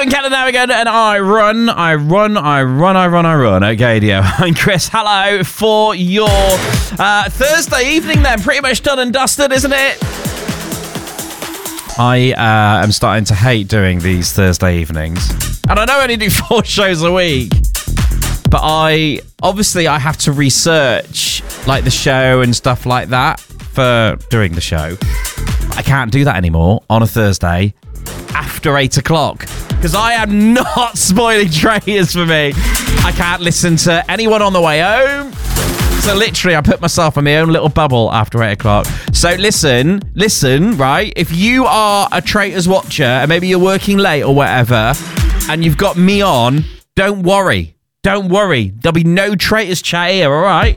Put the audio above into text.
Kevin Callahan and I run. Okay, dear. I'm Chris. Hello for your Thursday evening then. Pretty much done and dusted, isn't it? I am starting to hate doing these Thursday evenings. And I know I only do 4 shows a week. But I have to research like the show and stuff like that for doing the show. I can't do that anymore on a Thursday after 8 o'clock because I am not spoiling traitors for me. I can't listen to anyone on the way home. So literally I put myself in my own little bubble after 8 o'clock. So listen, right? If you are a traitors watcher and maybe you're working late or whatever and you've got me on, don't worry. Don't worry. There'll be no traitors chat here, all right?